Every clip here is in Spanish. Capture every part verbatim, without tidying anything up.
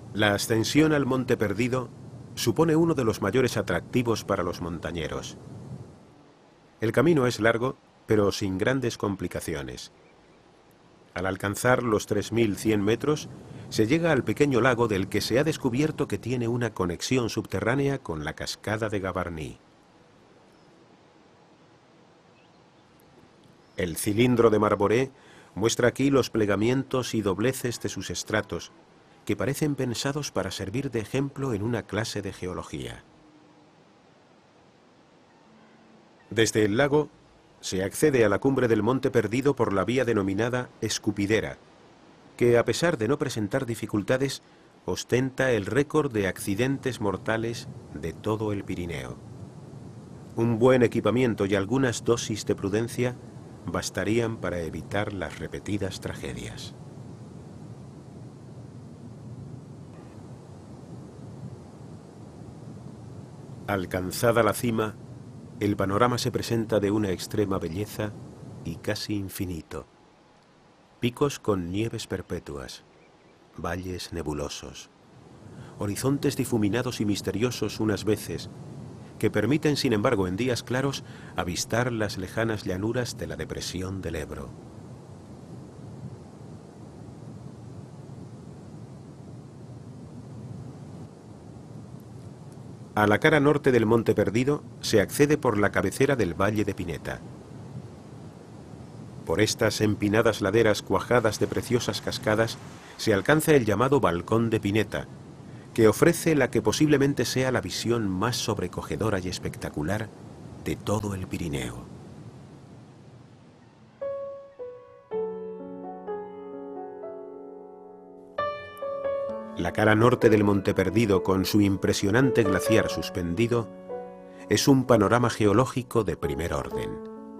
La ascensión al Monte Perdido supone uno de los mayores atractivos para los montañeros. El camino es largo, pero sin grandes complicaciones. Al alcanzar los tres mil cien metros, se llega al pequeño lago del que se ha descubierto que tiene una conexión subterránea con la cascada de Gavarnie. El cilindro de Marboré muestra aquí los plegamientos y dobleces de sus estratos, que parecen pensados para servir de ejemplo en una clase de geología. Desde el lago se accede a la cumbre del Monte Perdido por la vía denominada Escupidera, que a pesar de no presentar dificultades, ostenta el récord de accidentes mortales de todo el Pirineo. Un buen equipamiento y algunas dosis de prudencia bastarían para evitar las repetidas tragedias. Alcanzada la cima, el panorama se presenta de una extrema belleza y casi infinito. Picos con nieves perpetuas, valles nebulosos, horizontes difuminados y misteriosos unas veces, que permiten, sin embargo, en días claros, avistar las lejanas llanuras de la depresión del Ebro. A la cara norte del Monte Perdido se accede por la cabecera del Valle de Pineta. Por estas empinadas laderas cuajadas de preciosas cascadas se alcanza el llamado Balcón de Pineta, que ofrece la que posiblemente sea la visión más sobrecogedora y espectacular de todo el Pirineo. La cara norte del Monte Perdido, con su impresionante glaciar suspendido, es un panorama geológico de primer orden.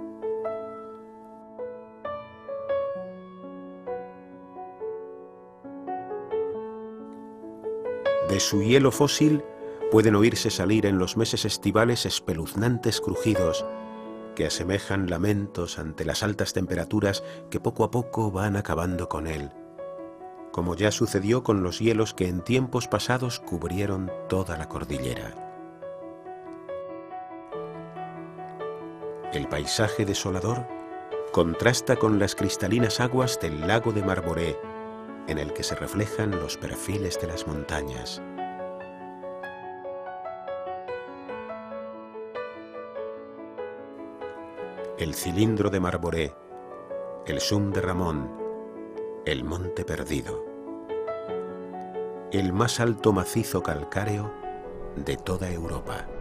De su hielo fósil pueden oírse salir en los meses estivales espeluznantes crujidos que asemejan lamentos ante las altas temperaturas que poco a poco van acabando con él, como ya sucedió con los hielos que en tiempos pasados cubrieron toda la cordillera. El paisaje desolador contrasta con las cristalinas aguas del lago de Marboré, en el que se reflejan los perfiles de las montañas. El cilindro de Marboré, el Sum de Ramón, el Monte Perdido, el más alto macizo calcáreo de toda Europa.